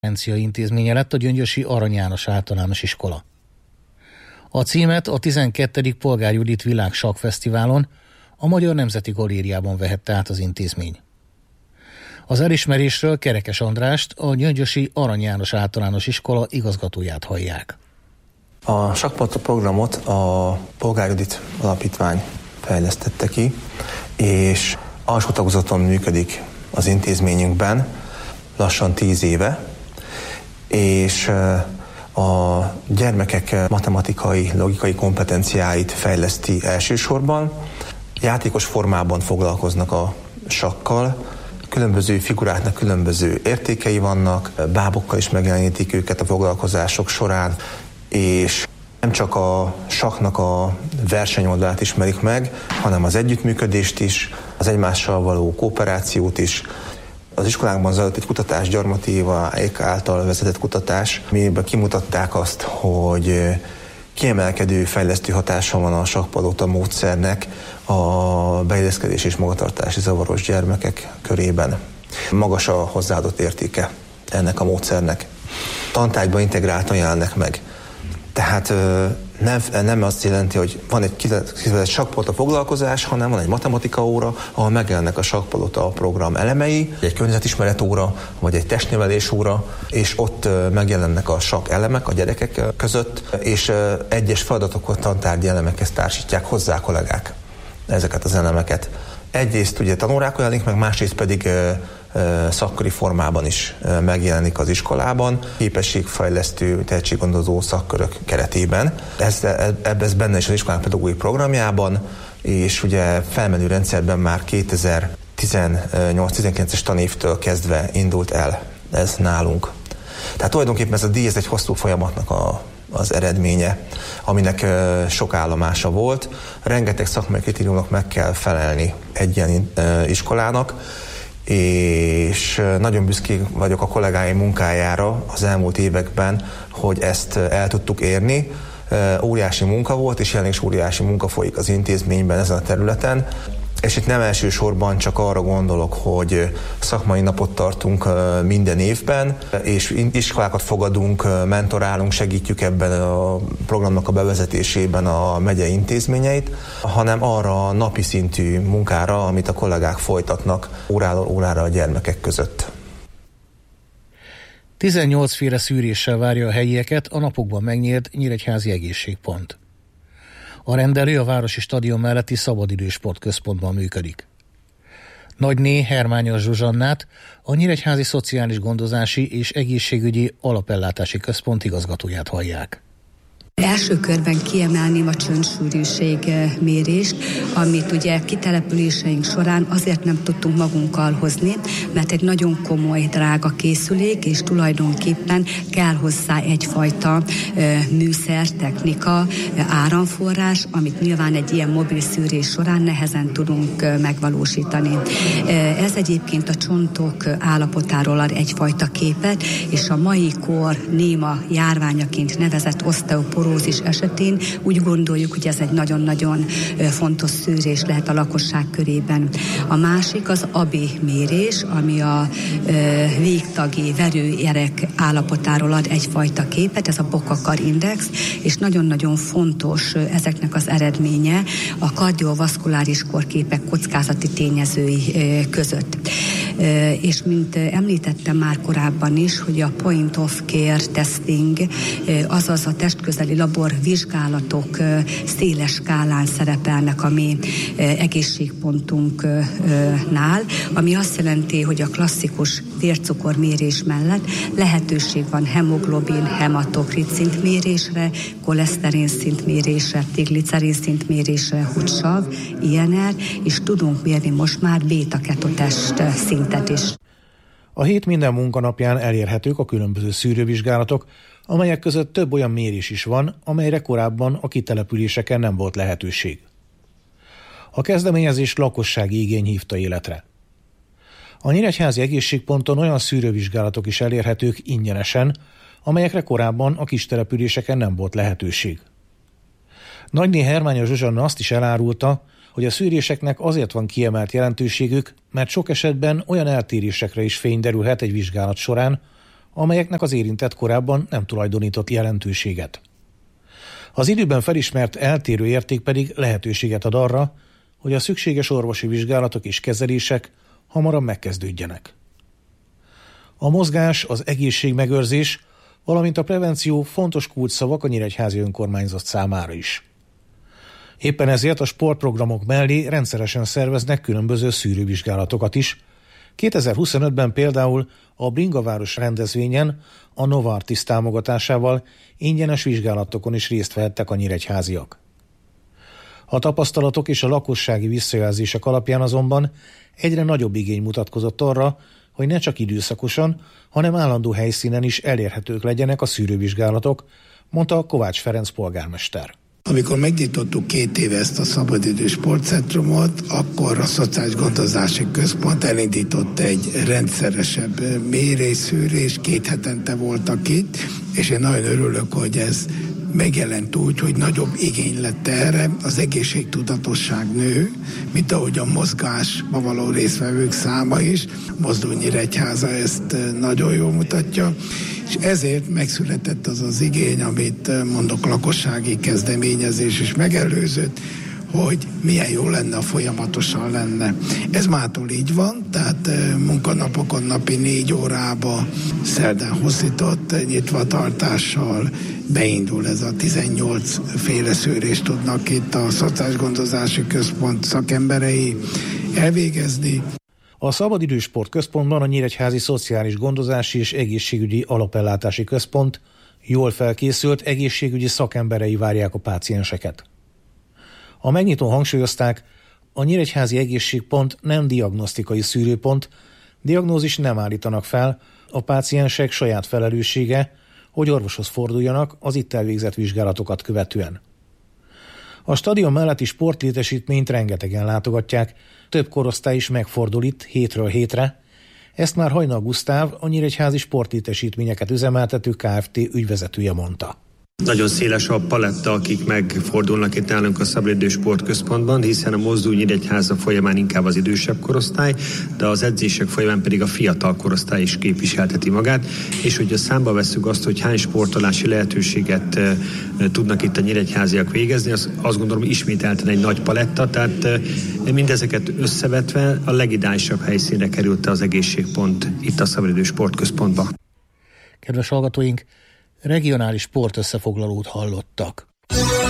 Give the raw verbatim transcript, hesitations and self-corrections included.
intézménye lett a gyöngyösi Arany János Általános Iskola. A címet a tizenkettedik Polgár Judit Világ Sakkfesztiválon a Magyar Nemzeti Galériában vehette át az intézmény. Az elismerésről Kerekes Andrást, a gyöngyösi Arany János Általános Iskola igazgatóját hallják. A sakkpalota programot a Polgár Judit Alapítvány fejlesztette ki, és alsó tagozaton működik az intézményünkben lassan tíz éve, és a gyermekek matematikai, logikai kompetenciáit fejleszti elsősorban. Játékos formában foglalkoznak a sakkal, különböző figuráknak különböző értékei vannak, bábokkal is megjelenítik őket a foglalkozások során, és nem csak a sakknak a versenyoldalát ismerik meg, hanem az együttműködést is, az egymással való kooperációt is. Az iskolánkban zajlott egy kutatás, Gyarmati Éva által vezetett kutatás, amiben kimutatták azt, hogy kiemelkedő fejlesztő hatása van a sakkpalota módszernek a beilleszkedés és magatartási zavaros gyermekek körében. Magas a hozzáadott értéke ennek a módszernek. Tantárgyban integráltan jelennek meg. Tehát nem, nem azt jelenti, hogy van egy kifejezett sakkpalota foglalkozás, hanem van egy matematika óra, ahol megjelennek a sakkpalota program elemei, egy környezetismeret óra, vagy egy testnevelés óra, és ott megjelennek a sakk elemek a gyerekek között, és egyes feladatokat tantárgyi elemekhez társítják hozzá a kollégák ezeket az elemeket. Egyrészt ugye tanórákon jelenik meg, másrészt pedig szakkori formában is megjelenik az iskolában, képességfejlesztő, tehetséggondozó szakkörök keretében. Ez, ez benne is az iskolánk pedagógiai programjában, és ugye felmenő rendszerben már kétezer-tizennyolc-tizenkilences tanévtől kezdve indult el ez nálunk. Tehát tulajdonképpen ez a díj, ez egy hosszú folyamatnak a, az eredménye, aminek sok állomása volt. Rengeteg szakmai kritériumnak meg kell felelni egy ilyen iskolának, és nagyon büszke vagyok a kollégáim munkájára az elmúlt években, hogy ezt el tudtuk érni. Óriási munka volt, és jelenleg is óriási munka folyik az intézményben ezen a területen. És itt nem elsősorban csak arra gondolok, hogy szakmai napot tartunk minden évben, és iskolákat fogadunk, mentorálunk, segítjük ebben a programnak a bevezetésében a megye intézményeit, hanem arra a napi szintű munkára, amit a kollégák folytatnak óráról órára a gyermekek között. tizennyolc féle szűréssel várja a helyieket a napokban megnyílt Nyíregyházi Egészségpont. A rendelő a városi stadion melletti szabadidős sportközpontban működik. Nagyné Hermányos Zsuzsannát, a Nyíregyházi Szociális Gondozási és Egészségügyi Alapellátási Központ igazgatóját hallják. Első körben kiemelném a csöntsűrűség mérést, amit ugye kitelepüléseink során azért nem tudtunk magunkkal hozni, mert egy nagyon komoly, drága készülék, és tulajdonképpen kell hozzá egyfajta műszer, technika, áramforrás, amit nyilván egy ilyen mobil szűrés során nehezen tudunk megvalósítani. Ez egyébként a csontok állapotáról ad egyfajta képet, és a mai kor néma járványaként nevezett oszteoporózis esetén úgy gondoljuk, hogy ez egy nagyon-nagyon fontos szűrés lehet a lakosság körében. A másik az á bé mérés, ami a végtagi verőerek állapotáról ad egyfajta képet, ez a Bokakar Index, és nagyon-nagyon fontos ezeknek az eredménye a kardiovaszkuláris korképek kockázati tényezői között. És mint említettem már korábban is, hogy a point of care testing, azaz a testközeli laborvizsgálatok széles skálán szerepelnek a mi egészségpontunknál, ami azt jelenti, hogy a klasszikus vércukormérés mellett lehetőség van hemoglobin, hematokrit szintmérésre, koleszterin szintmérésre, triglicerin szintmérésre, húgysav, i en er, és tudunk mérni most már béta-ketotest szintet is. A hét minden munkanapján elérhetők a különböző szűrővizsgálatok, amelyek között több olyan mérés is van, amelyre korábban a kitelepüléseken nem volt lehetőség. A kezdeményezést lakossági igény hívta életre. A Nyíregyházi Egészségponton olyan szűrővizsgálatok is elérhetők ingyenesen, amelyekre korábban a kistelepüléseken nem volt lehetőség. Nagyné Hermányos Zsuzsanna azt is elárulta, hogy a szűréseknek azért van kiemelt jelentőségük, mert sok esetben olyan eltérésekre is fény derülhet egy vizsgálat során, amelyeknek az érintett korábban nem tulajdonított jelentőséget. Az időben felismert eltérő érték pedig lehetőséget ad arra, hogy a szükséges orvosi vizsgálatok és kezelések hamarabb megkezdődjenek. A mozgás, az egészségmegőrzés, valamint a prevenció fontos kulcsszavak a nyíregyházi önkormányzat számára is. Éppen ezért a sportprogramok mellé rendszeresen szerveznek különböző szűrővizsgálatokat is. kétezer-huszonötben például a Bringaváros rendezvényen a Novartis támogatásával ingyenes vizsgálatokon is részt vehettek a nyíregyháziak. A tapasztalatok és a lakossági visszajelzések alapján azonban egyre nagyobb igény mutatkozott arra, hogy ne csak időszakosan, hanem állandó helyszínen is elérhetők legyenek a szűrővizsgálatok, mondta Kovács Ferenc polgármester. Amikor megnyitottuk két éve ezt a szabadidő sportcentrumot, akkor a Szociális Gondozási Központ elindított egy rendszeresebb mérésszűrés, két hetente voltak itt, és én nagyon örülök, hogy ez megjelent úgy, hogy nagyobb igény lett erre, az egészségtudatosság nő, mint ahogy a mozgásba való résztvevők száma is. Mozdul Nyíregyháza ezt nagyon jól mutatja, és ezért megszületett az az igény, amit mondok, lakossági kezdeményezés is megelőzött, hogy milyen jó lenne, ha folyamatosan lenne. Ez mától így van, tehát munkanapokon napi négy órába szerdán hosszított nyitvatartással beindul ez a tizennyolc féle szűrést tudnak itt a Szociális Gondozási Központ szakemberei elvégezni. A Szabadidősport Központban a Nyíregyházi Szociális Gondozási és Egészségügyi Alapellátási Központ jól felkészült egészségügyi szakemberei várják a pácienseket. A megnyitón hangsúlyozták, a Nyíregyházi Egészségpont nem diagnosztikai szűrőpont, diagnózis nem állítanak fel, a páciensek saját felelőssége, hogy orvoshoz forduljanak az itt elvégzett vizsgálatokat követően. A stadion melletti sportlétesítményt rengetegen látogatják, több korosztály is megfordul itt hétről hétre. Ezt már Hajnal Gusztáv, a nyíregyházi sportlétesítményeket üzemeltető Kft. Ügyvezetője mondta. Nagyon széles a paletta, akik megfordulnak itt nálunk a Szabadidő Sportközpontban, hiszen a Mozdul Nyíregyháza folyamán inkább az idősebb korosztály, de az edzések folyamán pedig a fiatal korosztály is képviselteti magát, és hogyha számba vesszük azt, hogy hány sportolási lehetőséget e, tudnak itt a nyíregyháziak végezni, az, azt gondolom ismételten egy nagy paletta, tehát e, mindezeket összevetve a legidálisabb helyszínre került az egészségpont itt a Szabadidő Sportközpontban. Kedves hallgatóink, regionális sportösszefoglalót hallottak.